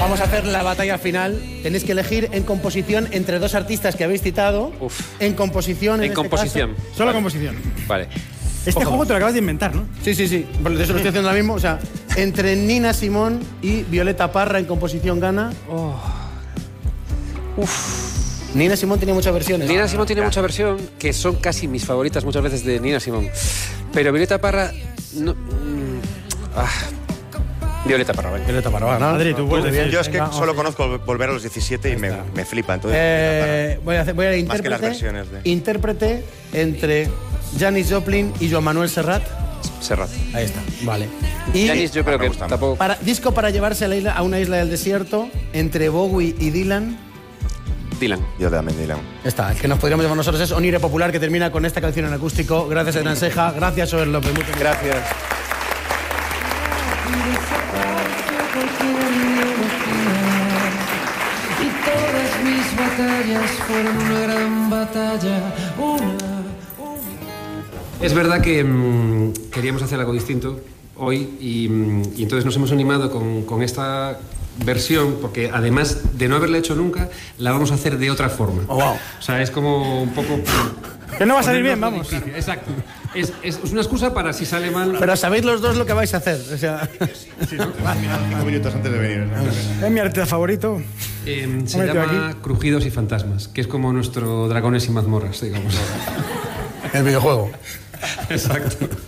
Vamos a hacer la batalla final. Tenéis que elegir en composición entre dos artistas que habéis citado. Uf. En composición. En composición. Solo composición. Vale. Este juego te lo acabas de inventar, ¿no? Sí. De eso lo estoy haciendo ahora mismo. O sea, entre Nina Simone y Violeta Parra en composición gana. Nina Simone tiene muchas versiones. Nina Simone tiene mucha versión, que son casi mis favoritas muchas veces de Nina Simone. Pero Violeta Parra... No, Violeta Parra, venga. Violeta Parra, ¿no? Adri, tú puedes decir. Yo es que solo conozco Volver a los 17 y me flipa. Entonces, voy a más intérprete, que las versiones de... intérprete entre Janis Joplin y Joan Manuel Serrat. Serrat. Ahí está, vale. Y Janis, yo creo que tampoco... disco para llevarse a una isla del desierto entre Bowie y Dylan. Dylan. Yo también Dylan. Está, el que nos podríamos llevar nosotros es Onire Popular, que termina con esta canción en acústico. Gracias, Hernán Seja. Gracias, Sober López. Muchas Gracias. Y todas mis batallas fueron una gran batalla, Es verdad que queríamos hacer algo distinto hoy y entonces nos hemos animado con esta versión porque además de no haberla hecho nunca, la vamos a hacer de otra forma. Oh, wow. O sea, es como un poco... Que no va a salir bien, vamos. Difícil. Exacto. Es una excusa para si sale mal... Pero sabéis los dos lo que vais a hacer. O sea... Sí, ¿no? 5 minutos antes de venir. Es mi artista favorito. Se llama Crujidos y Fantasmas, que es como nuestro Dragones y Mazmorras, digamos. El videojuego. Exacto.